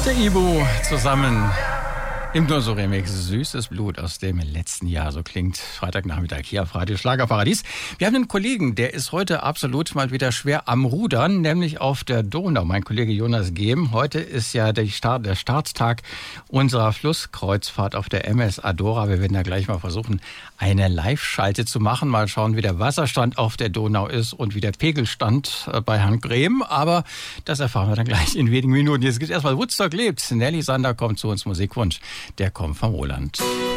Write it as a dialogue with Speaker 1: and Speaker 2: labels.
Speaker 1: der Ibo zusammen im Nur-so-Remix Süßes Blut aus dem letzten Jahr. So klingt Freitagnachmittag hier auf Radio Schlagerparadies. Wir haben einen Kollegen, der ist heute absolut mal wieder schwer am Rudern, nämlich auf der Donau. Mein Kollege Jonas Gehm. Heute ist ja der Starttag unserer Flusskreuzfahrt auf der MS Adora. Wir werden da gleich mal versuchen, eine Live-Schalte zu machen. Mal schauen, wie der Wasserstand auf der Donau ist und wie der Pegelstand bei Herrn Brehm. Aber das erfahren wir dann gleich in wenigen Minuten. Jetzt geht erstmal Woodstock lebt. Nelly Sander kommt zu uns, Musikwunsch. Der kommt vom Roland.